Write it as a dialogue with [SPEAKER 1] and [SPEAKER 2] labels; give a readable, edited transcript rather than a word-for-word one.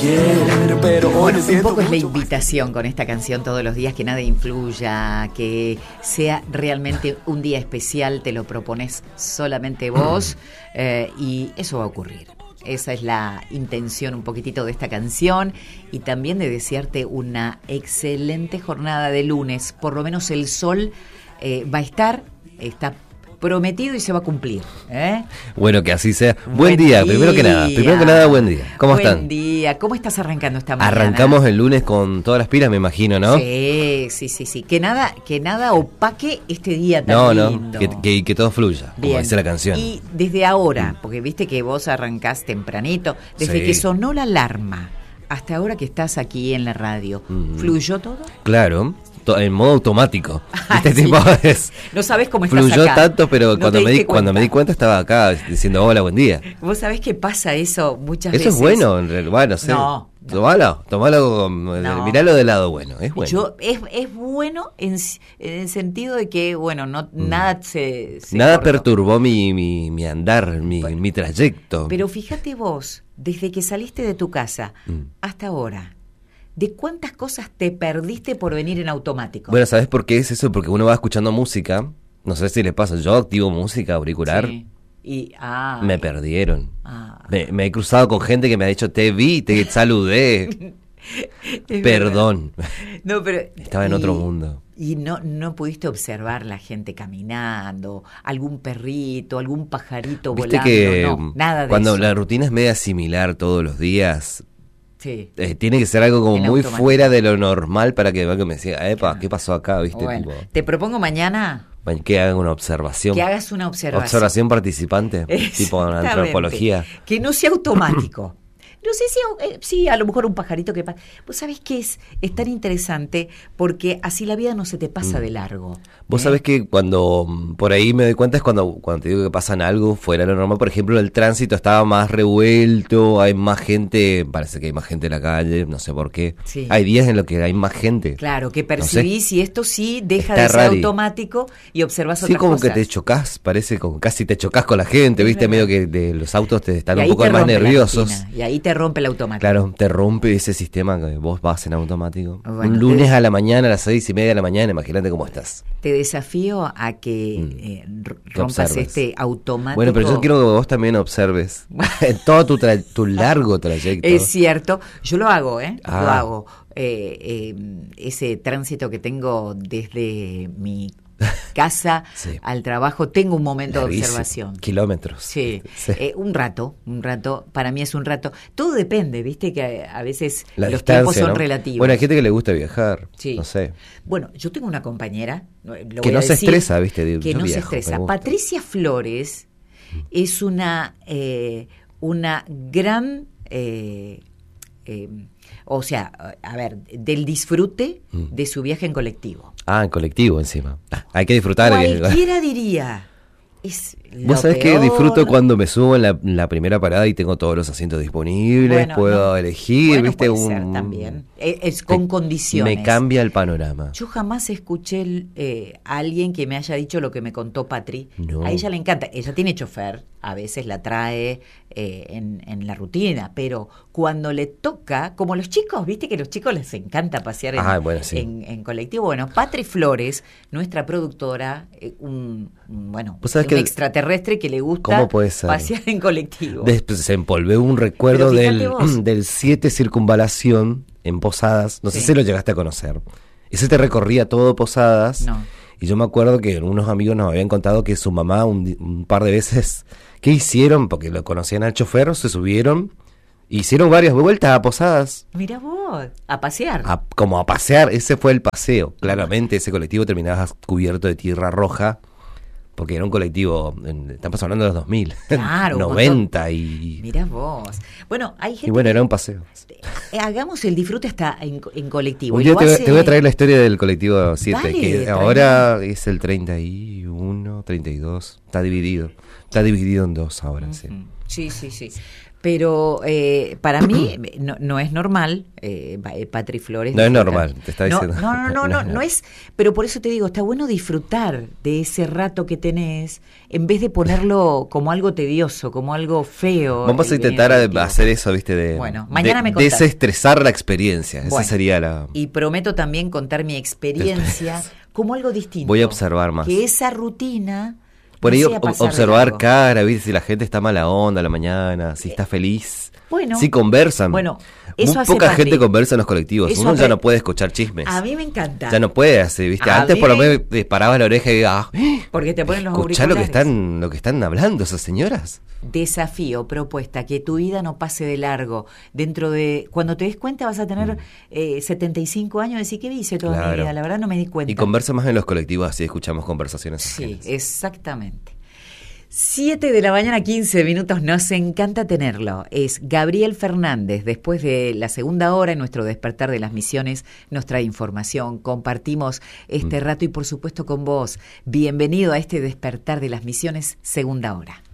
[SPEAKER 1] Pero
[SPEAKER 2] bueno, un poco es la invitación con esta canción todos los días, que nada influya, que sea realmente un día especial, te lo propones solamente vos y eso va a ocurrir. Esa es la intención un poquitito de esta canción y también de desearte una excelente jornada de lunes. Por lo menos el sol va a está prometido y se va a cumplir.
[SPEAKER 3] Bueno, que así sea. Buen día, primero que nada, buen día. ¿Cómo están?
[SPEAKER 2] Buen día, ¿cómo estás arrancando esta mañana?
[SPEAKER 3] Arrancamos el lunes con todas las pilas, me imagino, ¿no?
[SPEAKER 2] Sí. Que nada opaque este día tan lindo.
[SPEAKER 3] Que todo fluya,
[SPEAKER 2] bien,
[SPEAKER 3] como dice la canción.
[SPEAKER 2] Y desde ahora, porque viste que vos arrancás tempranito, desde que sonó la alarma hasta ahora que estás aquí en la radio, ¿fluyó todo?
[SPEAKER 3] Claro. En modo automático.
[SPEAKER 2] Sí. No sabes cómo estás
[SPEAKER 3] fluyó
[SPEAKER 2] acá.
[SPEAKER 3] Tanto, pero
[SPEAKER 2] no
[SPEAKER 3] cuando me di cuenta estaba acá diciendo hola, buen día.
[SPEAKER 2] Vos sabés que pasa eso muchas
[SPEAKER 3] veces. Eso es bueno, en realidad. Bueno, sí.
[SPEAKER 2] No.
[SPEAKER 3] Tomalo, miralo del lado bueno. Es bueno.
[SPEAKER 2] Es bueno en el sentido de que, bueno, nada se
[SPEAKER 3] nada
[SPEAKER 2] cortó.
[SPEAKER 3] Perturbó mi andar, mi trayecto.
[SPEAKER 2] Pero fíjate vos, desde que saliste de tu casa hasta ahora, ¿de cuántas cosas te perdiste por venir en automático?
[SPEAKER 3] Bueno, ¿sabes por qué es eso? Porque uno va escuchando música, no sé si les pasa, yo activo música auricular,
[SPEAKER 2] y
[SPEAKER 3] me perdieron. Me he cruzado con gente que me ha dicho, te vi, te saludé. Perdón.
[SPEAKER 2] No, pero
[SPEAKER 3] estaba en otro mundo.
[SPEAKER 2] Y no pudiste observar la gente caminando, algún perrito, algún pajarito
[SPEAKER 3] ¿viste
[SPEAKER 2] volando,
[SPEAKER 3] que
[SPEAKER 2] nada de
[SPEAKER 3] cuando
[SPEAKER 2] eso.
[SPEAKER 3] La rutina es media similar todos los días.
[SPEAKER 2] Sí.
[SPEAKER 3] Tiene que ser algo como
[SPEAKER 2] en
[SPEAKER 3] muy
[SPEAKER 2] automático.
[SPEAKER 3] Fuera de lo normal para que me diga, epa, ¿qué pasó acá? ¿Viste?
[SPEAKER 2] Bueno,
[SPEAKER 3] tipo,
[SPEAKER 2] te propongo mañana
[SPEAKER 3] que hagan una observación.
[SPEAKER 2] que hagas una observación.
[SPEAKER 3] Observación participante, tipo en antropología.
[SPEAKER 2] Que no sea automático. No sé si a lo mejor un pajarito que pasa. Vos sabés que es tan interesante porque así la vida no se te pasa de largo.
[SPEAKER 3] Vos sabés que cuando por ahí me doy cuenta es cuando te digo que pasan algo fuera de lo normal. Por ejemplo, el tránsito estaba más revuelto, hay más gente, parece que hay más gente en la calle, no sé por qué.
[SPEAKER 2] Sí.
[SPEAKER 3] Hay días en los que hay más gente.
[SPEAKER 2] Claro, que percibís, no sé. Y esto sí deja
[SPEAKER 3] Está
[SPEAKER 2] de ser
[SPEAKER 3] raro.
[SPEAKER 2] Automático y observas
[SPEAKER 3] sí,
[SPEAKER 2] otras
[SPEAKER 3] como
[SPEAKER 2] cosas.
[SPEAKER 3] Que te chocás, parece como casi te chocás con la gente, ¿viste? Medio que de los autos te están un poco más nerviosos.
[SPEAKER 2] Y ahí te rompe el automático.
[SPEAKER 3] Claro, te rompe ese sistema que vos vas en automático.
[SPEAKER 2] Bueno,
[SPEAKER 3] un lunes a la mañana, a las 6:30 de la mañana, imagínate cómo estás.
[SPEAKER 2] Te desafío a que rompas este automático.
[SPEAKER 3] Bueno, pero yo quiero que vos también observes en todo tu largo trayecto.
[SPEAKER 2] Es cierto, yo lo hago, Lo hago. Ese tránsito que tengo desde mi casa al trabajo, tengo un momento de observación.
[SPEAKER 3] Kilómetros.
[SPEAKER 2] Sí. Un rato, para mí es un rato. Todo depende, viste que a veces los tiempos son relativos.
[SPEAKER 3] Bueno, hay gente que le gusta viajar, no sé.
[SPEAKER 2] Bueno, yo tengo una compañera
[SPEAKER 3] que no se estresa, viste,
[SPEAKER 2] que no se estresa. Patricia Flores es una gran o sea, a ver, del disfrute de su viaje en colectivo.
[SPEAKER 3] En colectivo encima. Hay que disfrutar.
[SPEAKER 2] Cualquiera diría.
[SPEAKER 3] Vos sabés que disfruto cuando me subo en la primera parada y tengo todos los asientos disponibles, puedo elegir, ¿viste?
[SPEAKER 2] Puede ser también. Es con condiciones.
[SPEAKER 3] Me cambia el panorama.
[SPEAKER 2] Yo jamás escuché a alguien que me haya dicho lo que me contó Patri.
[SPEAKER 3] No.
[SPEAKER 2] A ella le encanta. Ella tiene chofer, a veces la trae en la rutina, pero cuando le toca, como los chicos, viste que a los chicos les encanta pasear en colectivo. Bueno, Patri Flores, nuestra productora, un extraterrestre que le gusta pasear en colectivo.
[SPEAKER 3] Desempolvé un recuerdo del 7 Circunvalación en Posadas. No sé si lo llegaste a conocer. Ese te recorría todo Posadas.
[SPEAKER 2] No.
[SPEAKER 3] Y yo me acuerdo que unos amigos nos habían contado que su mamá un par de veces, ¿qué hicieron? Porque lo conocían al chofer, se subieron, hicieron varias vueltas a Posadas.
[SPEAKER 2] Mira vos, a pasear.
[SPEAKER 3] Como a pasear, ese fue el paseo. Claramente ese colectivo terminaba cubierto de tierra roja. Porque era un colectivo, estamos hablando de los 2000,
[SPEAKER 2] claro,
[SPEAKER 3] 90 y...
[SPEAKER 2] Mirá vos. Bueno, hay gente...
[SPEAKER 3] Y bueno, era un paseo.
[SPEAKER 2] Hagamos el disfrute hasta en colectivo.
[SPEAKER 3] Un día te voy a traer la historia del colectivo 7,
[SPEAKER 2] Dale,
[SPEAKER 3] que ahora es el 31, 32, está dividido en dos ahora, sí.
[SPEAKER 2] Sí. Pero para mí no es normal, Patri Flores.
[SPEAKER 3] No es normal, te está diciendo.
[SPEAKER 2] No es. Pero por eso te digo, está bueno disfrutar de ese rato que tenés, en vez de ponerlo como algo tedioso, como algo feo.
[SPEAKER 3] Vamos a intentar hacer eso, ¿viste?
[SPEAKER 2] Bueno, mañana me contás.
[SPEAKER 3] Desestresar la experiencia.
[SPEAKER 2] Bueno,
[SPEAKER 3] esa sería la.
[SPEAKER 2] Y prometo también contar mi experiencia como algo distinto.
[SPEAKER 3] Voy a observar más.
[SPEAKER 2] Que esa rutina.
[SPEAKER 3] Por ahí
[SPEAKER 2] no sea
[SPEAKER 3] observar cara, ¿viste? Si la gente está mala onda a la mañana, si está feliz.
[SPEAKER 2] Bueno,
[SPEAKER 3] si conversan.
[SPEAKER 2] Bueno,
[SPEAKER 3] eso muy poca gente conversa en los colectivos. Uno ya no puede escuchar chismes.
[SPEAKER 2] A mí me encanta.
[SPEAKER 3] Ya no puede hacer, ¿viste? Antes por lo menos disparaba la oreja y diga,
[SPEAKER 2] porque te ponen los
[SPEAKER 3] escuchá
[SPEAKER 2] auriculares.
[SPEAKER 3] lo que están hablando esas señoras.
[SPEAKER 2] Desafío, propuesta, que tu vida no pase de largo. Cuando te des cuenta vas a tener 75 años y decir, ¿qué hice toda mi vida? La verdad no me di cuenta.
[SPEAKER 3] Y conversa más en los colectivos, así escuchamos conversaciones ajenas.
[SPEAKER 2] Sí, exactamente. 7 de la mañana, 15 minutos, nos encanta tenerlo. Es Gabriel Fernández, después de la segunda hora en nuestro Despertar de las Misiones, nos trae información, compartimos este rato y por supuesto con vos. Bienvenido a este Despertar de las Misiones, segunda hora.